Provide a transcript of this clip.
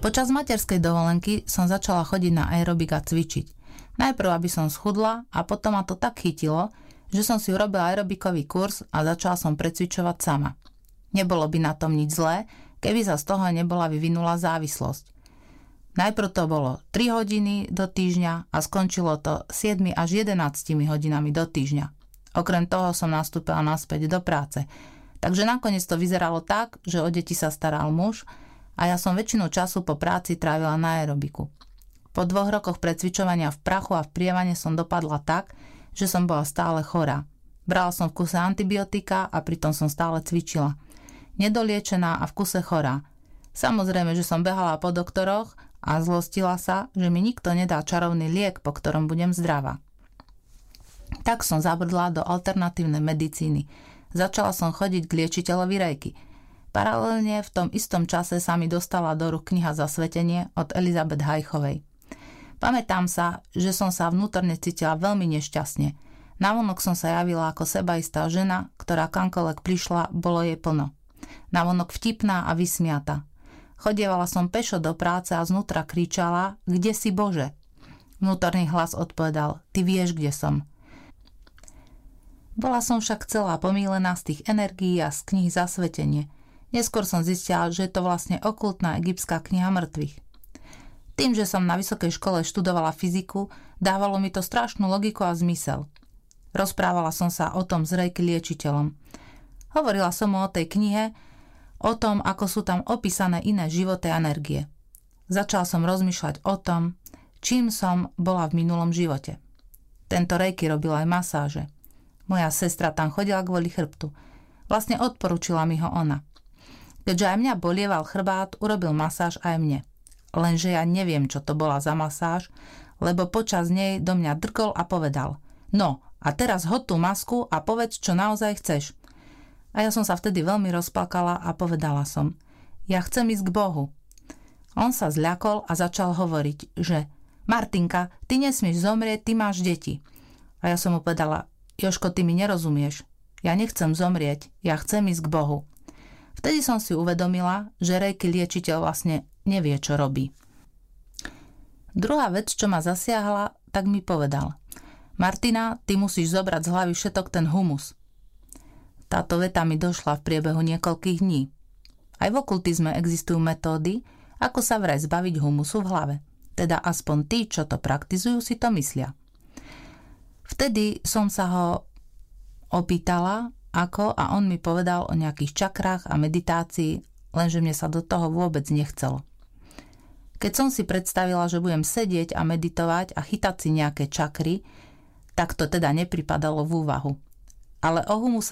Počas materskej dovolenky som začala chodiť na aerobik a cvičiť. Najprv, aby som schudla a potom ma to tak chytilo, že som si urobila aerobikový kurz a začala som precvičovať sama. Nebolo by na tom nič zlé, keby sa z toho nebola vyvinula závislosť. Najprv to bolo 3 hodiny do týždňa a skončilo to 7 až 11 hodinami do týždňa. Okrem toho som nastúpila naspäť do práce. Takže nakoniec to vyzeralo tak, že o deti sa staral muž a ja som väčšinu času po práci trávila na aerobiku. Po 2 rokoch precvičovania v prachu a v prievane som dopadla tak, že som bola stále chorá. Brala som v kuse antibiotika a pritom som stále cvičila. Nedoliečená a v kuse chorá. Samozrejme, že som behala po doktoroch a zlostila sa, že mi nikto nedá čarovný liek, po ktorom budem zdravá. Tak som zabrdla do alternatívnej medicíny. Začala som chodiť k liečiteľovi Reiki. Paralelne v tom istom čase sa mi dostala do rúk kniha Zasvetenie od Elizabeth Hajchovej. Pamätám sa, že som sa vnútorne cítila veľmi nešťastne. Navonok som sa javila ako sebaistá žena, ktorá kamkoľvek prišla, bolo jej plno. Navonok vtipná a vysmiata. Chodievala som pešo do práce a znútra kričala: Kde si, Bože? Vnútorný hlas odpovedal: Ty vieš, kde som. Bola som však celá pomýlená z tých energií a z kníh Zasvetenie. Neskôr som zistila, že je to vlastne okultná egyptská kniha mŕtvych. Tým, že som na vysokej škole študovala fyziku, dávalo mi to strašnú logiku a zmysel. Rozprávala som sa o tom s Reiki liečiteľom. Hovorila som mu o tej knihe, o tom, ako sú tam opísané iné životy a energie. Začala som rozmýšľať o tom, čím som bola v minulom živote. Tento Reiki robil aj masáže. Moja sestra tam chodila kvôli chrbtu. Vlastne odporúčila mi ho ona. Keďže aj mňa bolieval chrbát, urobil masáž aj mne. Lenže ja neviem, čo to bola za masáž, lebo počas nej do mňa drkol a povedal: No, a teraz hoď tú masku a povedz, čo naozaj chceš. A ja som sa vtedy veľmi rozplakala a povedala som: Ja chcem ísť k Bohu. On sa zľakol a začal hovoriť, že Martinka, ty nesmieš zomrieť, ty máš deti. A ja som mu povedala: Jožko, ty mi nerozumieš. Ja nechcem zomrieť, ja chcem ísť k Bohu. Vtedy som si uvedomila, že Reiki liečiteľ vlastne nevie, čo robí. Druhá vec, čo ma zasiahla, tak mi povedal: Martina, ty musíš zobrať z hlavy všetok ten humus. Táto veta mi došla v priebehu niekoľkých dní. Aj v okultizme existujú metódy, ako sa vraj zbaviť humusu v hlave. Teda aspoň tí, čo to praktizujú, si to myslia. Vtedy som sa ho opýtala, ako, a on mi povedal o nejakých čakrách a meditácii, lenže mne sa do toho vôbec nechcelo. Keď som si predstavila, že budem sedieť a meditovať a chytať si nejaké čakry, tak to teda nepripadalo v úvahu. Ale o humuse